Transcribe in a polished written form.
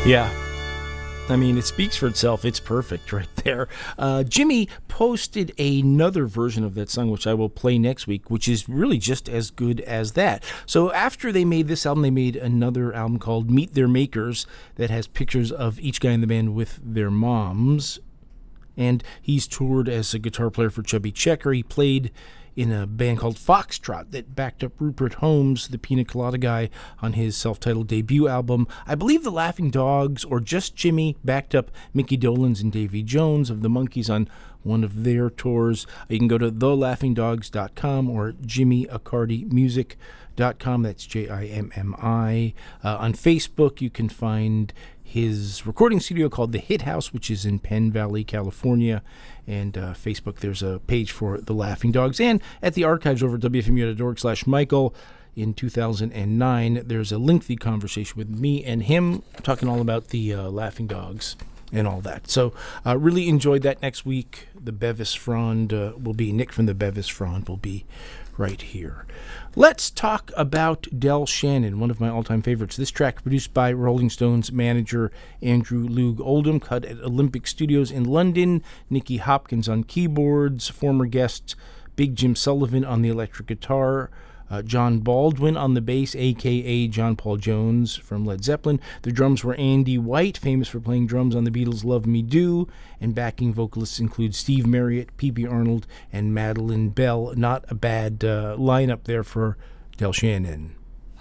Yeah. I mean, it speaks for itself. It's perfect right there. Jimmy posted another version of that song, which I will play next week, which is really just as good as that. So after they made this album, they made another album called Meet Their Makers that has pictures of each guy in the band with their moms. And he's toured as a guitar player for Chubby Checker. He played in a band called Foxtrot that backed up Rupert Holmes, the Pina Colada guy, on his self-titled debut album. I believe the Laughing Dogs, or just Jimmy, backed up Mickey Dolenz and Davy Jones of the Monkees on one of their tours. You can go to thelaughingdogs.com or jimmyaccardimusic.com. That's Jimmi. On Facebook, you can find his recording studio called The Hit House, which is in Penn Valley, California. And Facebook, there's a page for The Laughing Dogs. And at the archives over at wfmu.org/Michael in 2009, there's a lengthy conversation with me and him talking all about the Laughing Dogs and all that. So really enjoyed that. Next week, the Bevis Frond will be, Nick from the Bevis Frond will be right here. Let's talk about Del Shannon, one of my all-time favorites. This track produced by Rolling Stones manager Andrew Loog Oldham, cut at Olympic Studios in London. Nicky Hopkins on keyboards, former guest Big Jim Sullivan on the electric guitar, John Baldwin on the bass, a.k.a. John Paul Jones from Led Zeppelin. The drums were Andy White, famous for playing drums on the Beatles' Love Me Do, and backing vocalists include Steve Marriott, P.B. Arnold, and Madeline Bell. Not a bad lineup there for Del Shannon.